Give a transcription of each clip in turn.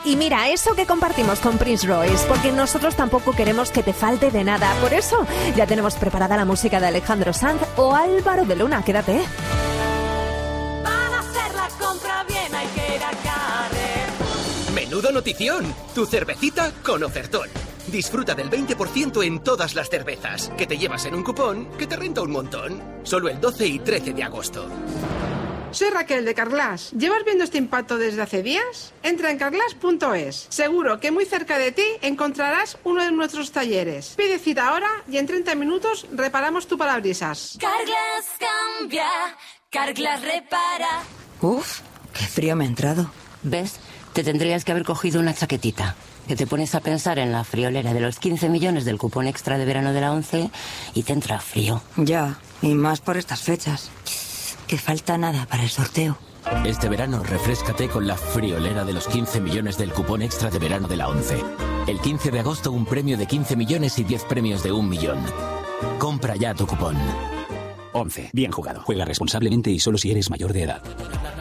Y mira, eso que compartimos con Prince Royce, porque nosotros tampoco queremos que te falte de nada. Por eso ya tenemos preparada la música de Alejandro Sanz o Álvaro de Luna. Quédate. Para hacer la compra bien hay que ir a Carrefour. ¡Menudo notición! Tu cervecita con ofertón. Disfruta del 20% en todas las cervezas, que te llevas en un cupón que te renta un montón. Solo el 12 y 13 de agosto. Soy Raquel de Carglass. ¿Llevas viendo este impacto desde hace días? Entra en carglass.es. Seguro que muy cerca de ti encontrarás uno de nuestros talleres. Pide cita ahora y en 30 minutos reparamos tu parabrisas. Carglass cambia, Carglass repara. Uf, qué frío me ha entrado. ¿Ves? Te tendrías que haber cogido una chaquetita. Que te pones a pensar en la friolera de los 15 millones del cupón extra de verano de la 11 y te entra frío. Ya, y más por estas fechas. Que falta nada para el sorteo. Este verano refréscate con la friolera de los 15 millones del cupón extra de verano de la 11. El 15 de agosto un premio de 15 millones y 10 premios de 1 millón. Compra ya tu cupón. 11. Bien jugado. Juega responsablemente y solo si eres mayor de edad.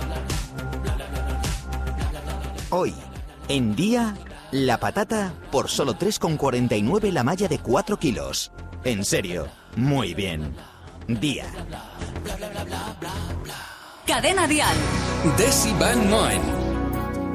Hoy, en Día, la patata por solo 3,49 la malla de 4 kilos. En serio, muy bien. Día. Cadena Dial. Desi Van Moen.